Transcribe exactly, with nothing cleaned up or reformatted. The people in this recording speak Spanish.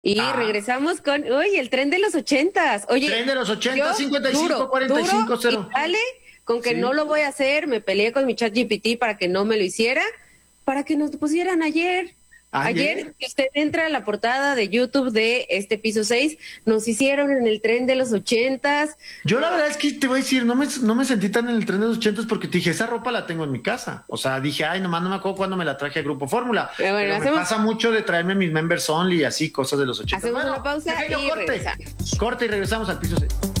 Y Ah. regresamos con, uy, el tren de los ochentas. Oye, Tren de los ochentas, yo, cincuenta y cinco, duro, cuarenta y cinco, duro, cero. y dale, con que Sí. no lo voy a hacer, me peleé con mi chat G P T para que no me lo hiciera, para que nos pusieran ayer. ¿Ayer? Ayer, si usted entra a la portada de YouTube de este piso seis, nos hicieron en el tren de los ochentas. Yo la verdad es que te voy a decir, no me, no me sentí tan en el tren de los ochentas porque te dije, esa ropa la tengo en mi casa. O sea, dije, ay, nomás no me acuerdo cuándo me la traje a Grupo Fórmula. Pero bueno, Pero me hacemos- pasa mucho de traerme mis members only y así, cosas de los ochentas. Hacemos una pausa pequeño y corte. regresamos. Corte y regresamos al piso seis.